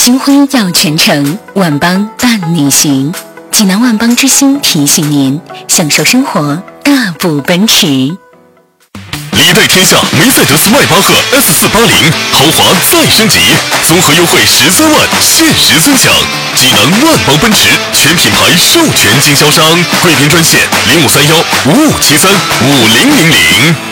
金辉耀全城，万邦伴你行。济南万邦之星提醒您，享受生活，大步奔驰。 礼对天下梅赛德斯迈巴赫 S480 豪华再升级，综合优惠13万，限时尊享。济南万邦奔驰全品牌授权经销商，贵宾专线053155735000。